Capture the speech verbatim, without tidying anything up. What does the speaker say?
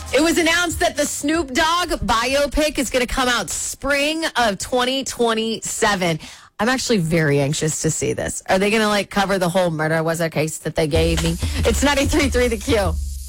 It was announced that the Snoop Dogg biopic is going to come out spring of twenty twenty-seven. I'm actually very anxious to see this. Are they going to like cover the whole murder was a case that they gave me? It's ninety-three point three The Q.